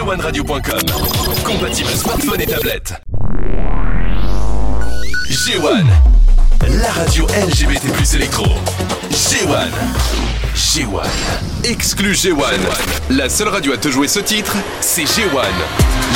G1Radio.com. Compatible smartphone et tablette. G1, la radio LGBT+ électro. G1. G1. Exclu G1. La seule radio à te jouer ce titre, c'est G1.